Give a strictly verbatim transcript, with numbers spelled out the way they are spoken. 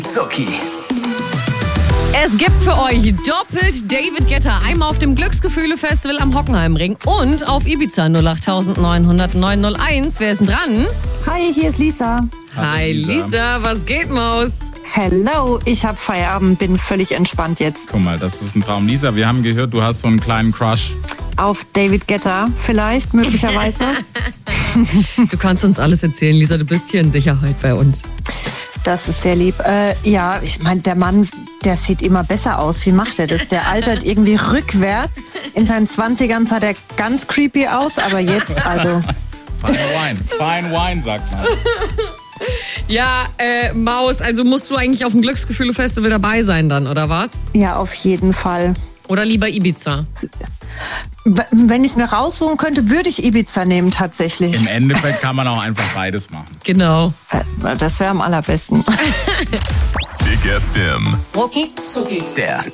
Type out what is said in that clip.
Zucki. Es gibt für euch doppelt David Guetta. Einmal auf dem Glücksgefühle-Festival am Hockenheimring und auf Ibiza null acht neun null null neun null eins. Wer ist denn dran? Hi, hier ist Lisa. Hi Lisa. Lisa, was geht, Maus? Hello, ich habe Feierabend, bin völlig entspannt jetzt. Guck mal, das ist ein Traum. Lisa, wir haben gehört, du hast so einen kleinen Crush. Auf David Guetta vielleicht, möglicherweise. Du kannst uns alles erzählen, Lisa, du bist hier in Sicherheit bei uns. Das ist sehr lieb. Äh, ja, ich meine, der Mann, der sieht immer besser aus. Wie macht er das? Der altert irgendwie rückwärts. In seinen zwanzigern sah der ganz creepy aus, aber jetzt, also... Fine Wine, Fine Wine, sagt man. Ja, äh, Maus, also musst du eigentlich auf dem Glücksgefühle-Festival dabei sein dann, oder was? Ja, auf jeden Fall. Oder lieber Ibiza? W- Wenn ich es mir raussuchen könnte, würde ich Ibiza nehmen tatsächlich. Im Endeffekt kann man auch einfach beides machen. Genau. Äh, Das wäre am allerbesten. Big F M. Rucki Zucki. Der